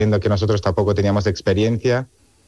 sabiendo que nosotros tampoco teníamos experiencia.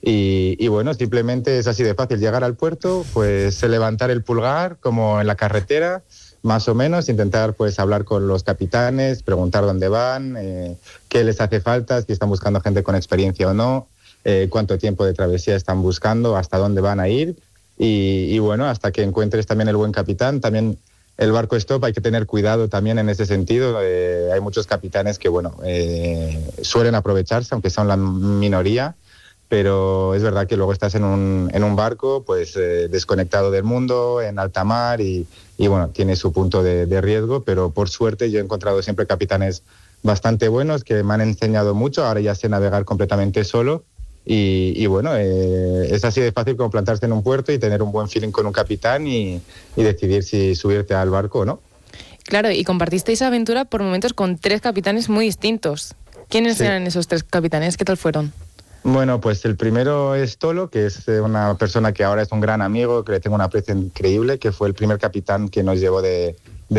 Y bueno, simplemente es así de fácil llegar al puerto, pues levantar el pulgar como en la carretera, más o menos, intentar pues hablar con los capitanes, preguntar dónde van, qué les hace falta, si están buscando gente con experiencia o no, cuánto tiempo de travesía están buscando, hasta dónde van a ir y bueno, hasta que encuentres también el buen capitán. También el barco stop hay que tener cuidado también en ese sentido. Hay muchos capitanes que bueno, suelen aprovecharse, aunque son la minoría. Pero es verdad que luego estás en un barco pues desconectado del mundo, en alta mar y bueno, tiene su punto de riesgo, pero por suerte yo he encontrado siempre capitanes bastante buenos que me han enseñado mucho. Ahora ya sé navegar completamente solo y bueno, es así de fácil como plantarse en un puerto y tener un buen feeling con un capitán y decidir si subirte al barco o no. Claro, y compartisteis aventura por momentos con 3 capitanes muy distintos. ¿Quiénes eran esos 3 capitanes? ¿Qué tal fueron? Bueno, pues el primero es Tolo, que es una persona que ahora es un gran amigo, que le tengo un aprecio increíble, que fue el primer capitán que nos llevó de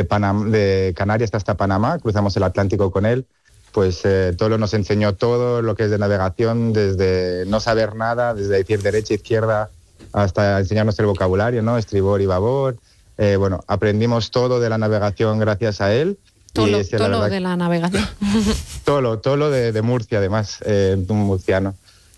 Canarias hasta Panamá. Cruzamos el Atlántico con él. Pues Tolo nos enseñó todo lo que es de navegación, desde no saber nada, desde decir derecha, izquierda, hasta enseñarnos el vocabulario, ¿no? Estribor y babor. Bueno, aprendimos todo de la navegación gracias a él. Tolo de la navegación. Tolo de Murcia, además, un murciano.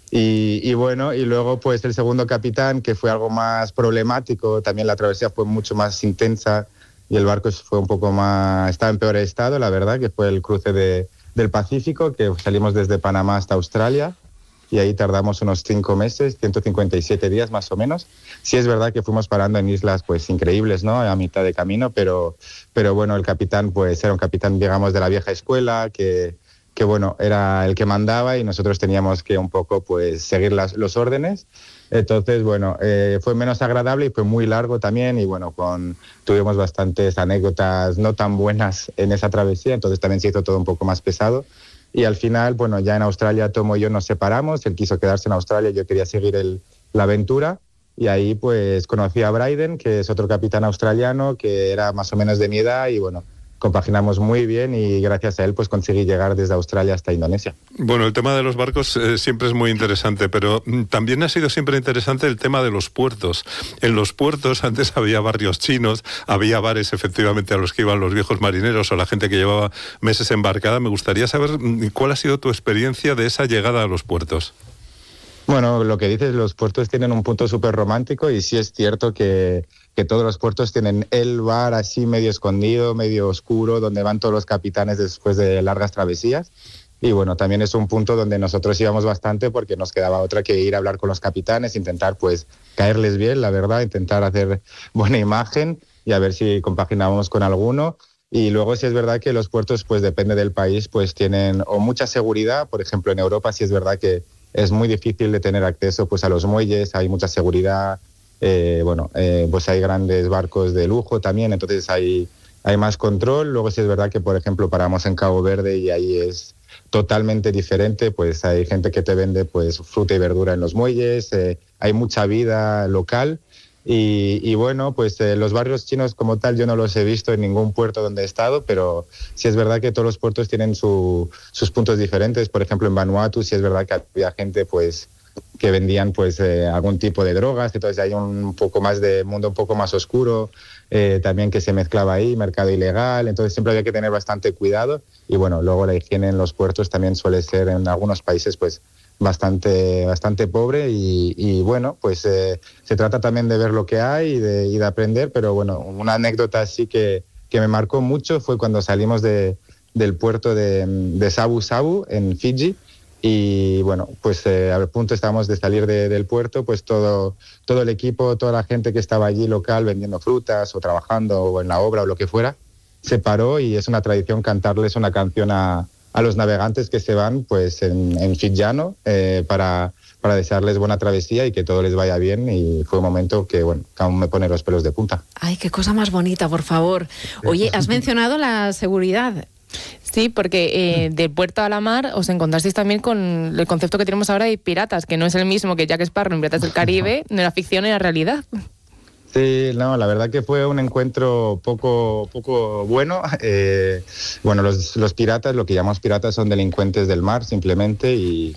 Y bueno, y luego pues el segundo capitán, que fue algo más problemático, también la travesía fue mucho más intensa y el barco fue un poco más, estaba en peor estado, la verdad, que fue el cruce del Pacífico, que salimos desde Panamá hasta Australia y ahí tardamos unos 5 meses, 157 días más o menos. Sí es verdad que fuimos parando en islas pues increíbles, ¿no?, a mitad de camino, pero bueno, el capitán pues era un capitán, digamos, de la vieja escuela, que bueno, era el que mandaba y nosotros teníamos que un poco pues seguir los órdenes. Entonces, bueno, fue menos agradable y fue muy largo también y bueno, tuvimos bastantes anécdotas no tan buenas en esa travesía, entonces también se hizo todo un poco más pesado. Y al final, bueno, ya en Australia Tomo y yo nos separamos, él quiso quedarse en Australia, yo quería seguir la aventura y ahí pues conocí a Bryden, que es otro capitán australiano que era más o menos de mi edad y bueno, compaginamos muy bien y gracias a él pues conseguí llegar desde Australia hasta Indonesia. Bueno, el tema de los barcos siempre es muy interesante, pero también ha sido siempre interesante el tema de los puertos. En los puertos antes había barrios chinos, había bares efectivamente a los que iban los viejos marineros o la gente que llevaba meses embarcada. Me gustaría saber cuál ha sido tu experiencia de esa llegada a los puertos. Bueno, lo que dices, los puertos tienen un punto súper romántico y sí es cierto que todos los puertos tienen el bar así medio escondido, medio oscuro, donde van todos los capitanes después de largas travesías. Y bueno, también es un punto donde nosotros íbamos bastante porque nos quedaba otra que ir a hablar con los capitanes, intentar pues caerles bien, la verdad, intentar hacer buena imagen y a ver si compaginábamos con alguno. Y luego sí es verdad que los puertos, pues depende del país, pues tienen o mucha seguridad. Por ejemplo, en Europa sí es verdad que es muy difícil de tener acceso pues a los muelles, hay mucha seguridad. Pues hay grandes barcos de lujo también, entonces hay más control. Luego sí es verdad que, por ejemplo, paramos en Cabo Verde y ahí es totalmente diferente, pues hay gente que te vende pues fruta y verdura en los muelles, hay mucha vida local y bueno, pues los barrios chinos como tal yo no los he visto en ningún puerto donde he estado, pero sí es verdad que todos los puertos tienen sus puntos diferentes. Por ejemplo, en Vanuatu sí es verdad que había gente pues que vendían pues algún tipo de drogas, entonces hay un poco más de mundo un poco más oscuro, también que se mezclaba ahí, mercado ilegal, entonces siempre había que tener bastante cuidado y bueno, luego la higiene en los puertos también suele ser en algunos países pues bastante pobre y bueno, pues se trata también de ver lo que hay y de aprender, pero bueno, una anécdota así que me marcó mucho fue cuando salimos del puerto de Sabu Sabu en Fiji. Y bueno, pues al punto estábamos de salir del puerto, pues todo el equipo, toda la gente que estaba allí local vendiendo frutas o trabajando o en la obra o lo que fuera, se paró y es una tradición cantarles una canción a los navegantes que se van pues en fijiano para desearles buena travesía y que todo les vaya bien y fue un momento que bueno, aún me pone los pelos de punta. Ay, qué cosa más bonita, por favor. Oye, has mencionado la seguridad. Sí, porque del puerto a la mar os encontrasteis también con el concepto que tenemos ahora de piratas, que no es el mismo que Jack Sparrow en Piratas del Caribe, no era ficción, era realidad. Sí, no, la verdad que fue un encuentro poco bueno. Bueno, los piratas, lo que llamamos piratas, son delincuentes del mar simplemente, y